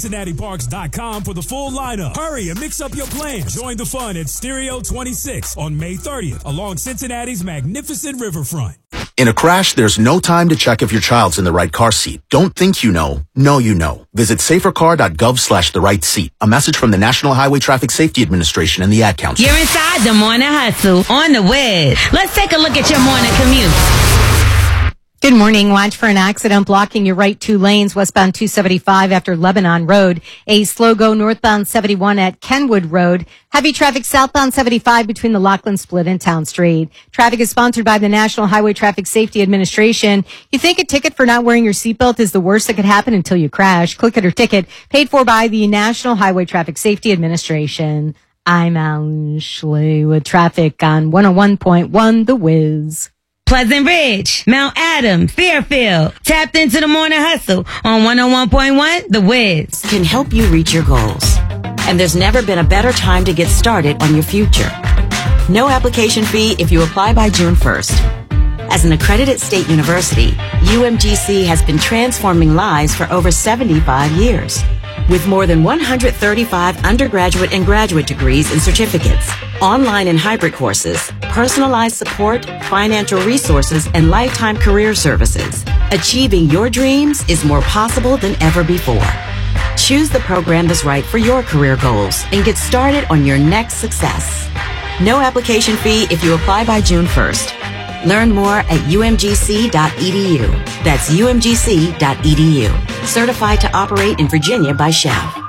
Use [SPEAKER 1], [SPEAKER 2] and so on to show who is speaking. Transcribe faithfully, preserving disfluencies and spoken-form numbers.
[SPEAKER 1] Cincinnati Parks dot com for the full lineup. Hurry and mix up your plans. Join the fun at Stereo twenty-six on May thirtieth along Cincinnati's magnificent riverfront.
[SPEAKER 2] In a crash, there's no time to check if your child's in the right car seat. Don't think you know. Know you know. Visit safercar.gov slash the right seat. A message from the National Highway Traffic Safety Administration and the Ad Council.
[SPEAKER 3] You're inside the Morning Hustle on the web. Let's take a look at your morning commute.
[SPEAKER 4] Good morning. Watch for an accident blocking your right two lanes westbound two seventy-five after Lebanon Road. A slow go northbound seventy-one at Kenwood Road. Heavy traffic southbound seventy-five between the Lachlan Split and Town Street. Traffic is sponsored by the National Highway Traffic Safety Administration. You think a ticket for not wearing your seatbelt is the worst that could happen until you crash? Click it or ticket, paid for by the National Highway Traffic Safety Administration. I'm Alan Schley with traffic on one oh one point one The Wiz.
[SPEAKER 3] Pleasant Ridge, Mount Adam, Fairfield. Tapped into the Morning Hustle on one oh one point one The Wiz.
[SPEAKER 5] Can help you reach your goals. And there's never been a better time to get started on your future. No application fee if you apply by June first. As an accredited state university, U M G C has been transforming lives for over seventy-five years. With more than one hundred thirty-five undergraduate and graduate degrees and certificates, online and hybrid courses, personalized support, financial resources, and lifetime career services, achieving your dreams is more possible than ever before. Choose the program that's right for your career goals and get started on your next success. No application fee if you apply by June first. Learn more at U M G C dot E D U. That's U M G C dot E D U. Certified to operate in Virginia by S C H A V.